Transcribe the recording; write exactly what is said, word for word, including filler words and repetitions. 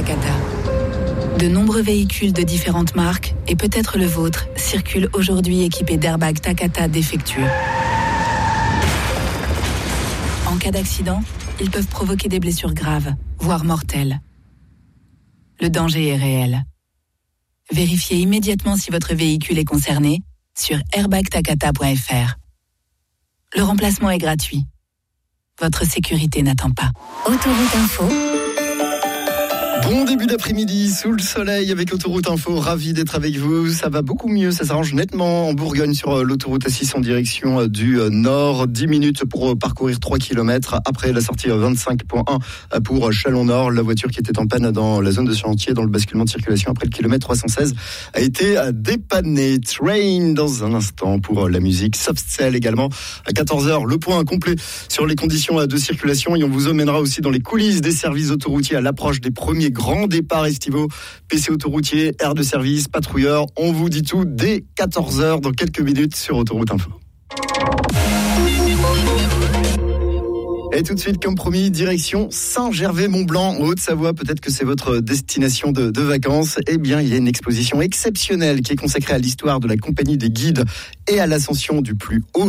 Takata. De nombreux véhicules de différentes marques, et peut-être le vôtre, circulent aujourd'hui équipés d'airbags Takata défectueux. En cas d'accident, ils peuvent provoquer des blessures graves, voire mortelles. Le danger est réel. Vérifiez immédiatement si votre véhicule est concerné sur airbag takata point f r. Le remplacement est gratuit. Votre sécurité n'attend pas. Autoroute Info. Bon début d'après-midi, sous le soleil avec Autoroute Info, ravi d'être avec vous. Ça va beaucoup mieux, ça s'arrange nettement en Bourgogne sur l'autoroute A six en direction du nord. dix minutes pour parcourir trois kilomètres après la sortie vingt-cinq point un pour Chalon-Nord. La voiture qui était en panne dans la zone de chantier, dans le basculement de circulation après le kilomètre trois cent seize, a été dépannée. Train dans un instant pour la musique. Soft Cell également à quatorze heures. Le point complet sur les conditions de circulation et on vous emmènera aussi dans les coulisses des services autoroutiers à l'approche des premiers grands départs estivaux. P C autoroutier, aire de service, patrouilleurs, on vous dit tout dès quatorze heures dans quelques minutes sur Autoroute Info. Et tout de suite, comme promis, direction Saint-Gervais-Mont-Blanc, en Haute-Savoie. Peut-être que c'est votre destination de, de vacances. Eh bien, il y a une exposition exceptionnelle qui est consacrée à l'histoire de la compagnie des guides et à l'ascension du plus haut